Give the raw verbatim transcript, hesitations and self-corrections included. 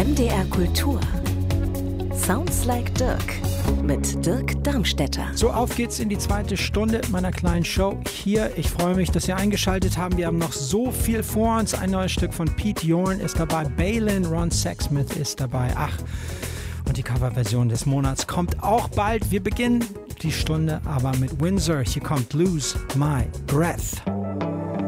M D R Kultur. Sounds like Dirk mit Dirk Darmstädter. So, auf geht's in die zweite Stunde meiner kleinen Show hier. Ich freue mich, dass Sie eingeschaltet haben. Wir haben noch so viel vor uns. Ein neues Stück von Pete Yorn ist dabei. Balin, Ron Sexsmith ist dabei. Ach, und die Coverversion des Monats kommt auch bald. Wir beginnen die Stunde aber mit Windsor. Hier kommt Lose My Breath.